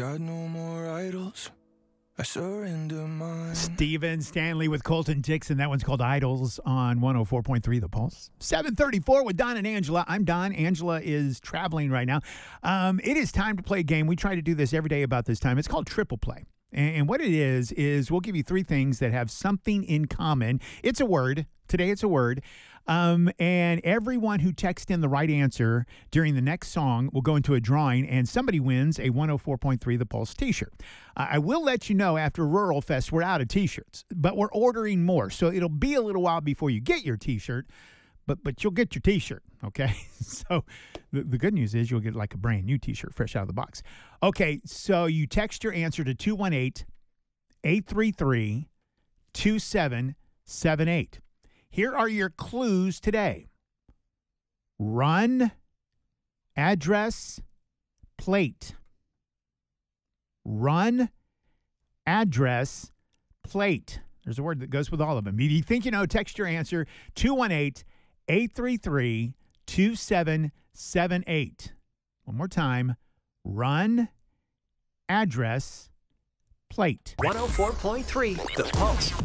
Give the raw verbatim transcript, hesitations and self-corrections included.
got no more idols. I surrender mine. Steven Stanley with Colton Dixon. That one's called Idols on one oh four point three The Pulse. seven thirty-four with Don and Angela. I'm Don. Angela is traveling right now. Um, it is time to play a game. We try to do this every day about this time. It's called Triple Play. And, and what it is, is we'll give you three things that have something in common. It's a word. Today it's a word. Um, and everyone who texts in the right answer during the next song will go into a drawing, and somebody wins a one oh four point three The Pulse t-shirt. Uh, I will let you know after Rural Fest we're out of t-shirts, but we're ordering more. So it'll be a little while before you get your t-shirt, but but you'll get your t-shirt, okay? So the, the good news is you'll get like a brand new t-shirt fresh out of the box. Okay, so you text your answer to two one eight, eight three three, two seven seven eight. Here are your clues today. Run, address, plate. Run, address, plate. There's a word that goes with all of them. If you think you know, text your answer two one eight, eight three three, two seven seven eight. One more time. Run, address, plate. one oh four point three The Pulse.